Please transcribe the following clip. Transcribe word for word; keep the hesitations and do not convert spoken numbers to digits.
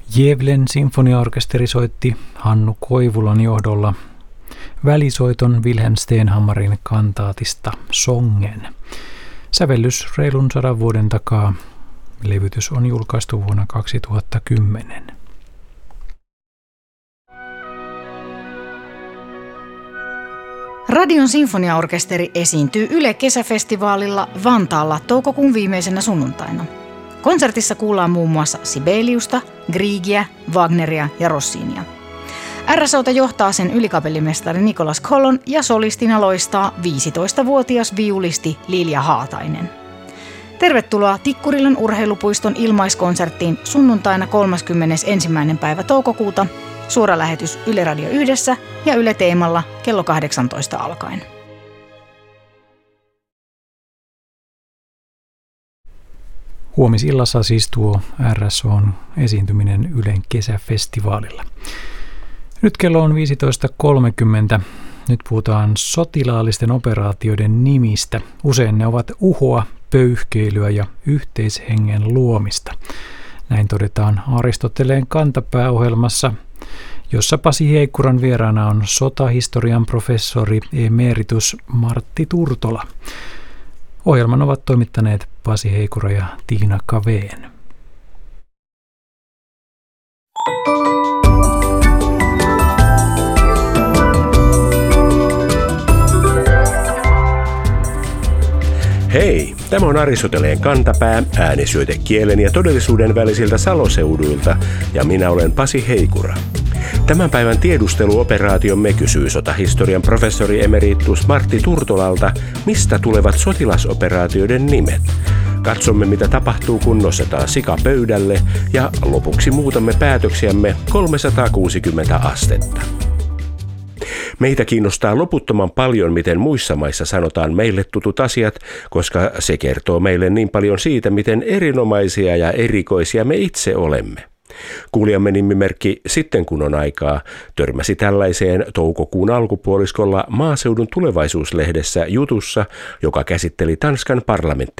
Gävlen sinfoniaorkesteri soitti Hannu Koivulan johdolla välisoiton Wilhelm Stenhammarin kantaatista Sången. Sävellys reilun sadan vuoden takaa. Levytys on julkaistu vuonna kaksituhattakymmenen. Radion sinfoniaorkesteri esiintyy Yle Kesäfestivaalilla Vantaalla toukokuun viimeisenä sunnuntaina. Konsertissa kuullaan muun muassa Sibeliusta, Griegiä, Wagneria ja Rossinia. R S O:ta johtaa sen ylikapellimestari Nicolas Collon ja solistina loistaa viisitoistavuotias viulisti Lilja Haatainen. Tervetuloa Tikkurilan urheilupuiston ilmaiskonserttiin sunnuntaina kolmaskymmenesensimmäinen päivä toukokuuta. Suora lähetys Yle Radio Yhdessä ja Yle Teemalla kello kahdeksantoista alkaen. Huomisillassa siis tuo R S O:n esiintyminen Ylen kesäfestivaalilla. Nyt kello on viisitoista kolmekymmentä. Nyt puhutaan sotilaallisten operaatioiden nimistä. Usein ne ovat uhoa, pöyhkeilyä ja yhteishengen luomista. Näin todetaan Aristoteleen kantapääohjelmassa, jossa Pasi Heikkuran vieraana on sotahistorian professori emeritus Martti Turtola. Ohjelman ovat toimittaneet Pasi Heikkura ja Tiina Kaveen. Hei, tämä on Aristoteleen kantapää, äänisyöte kielen ja todellisuuden välisiltä saloseuduilta, ja minä olen Pasi Heikura. Tämän päivän tiedusteluoperaatiomme kysyy sotahistorian professori emeritus Martti Turtolalta, mistä tulevat sotilasoperaatioiden nimet. Katsomme, mitä tapahtuu, kun nostetaan sika pöydälle, ja lopuksi muutamme päätöksiämme kolmesataakuusikymmentä astetta. Meitä kiinnostaa loputtoman paljon, miten muissa maissa sanotaan meille tutut asiat, koska se kertoo meille niin paljon siitä, miten erinomaisia ja erikoisia me itse olemme. Kuulijamme nimimerkki Sitten kun on aikaa törmäsi tällaiseen toukokuun alkupuoliskolla Maaseudun tulevaisuuslehdessä jutussa, joka käsitteli Tanskan parlamentti.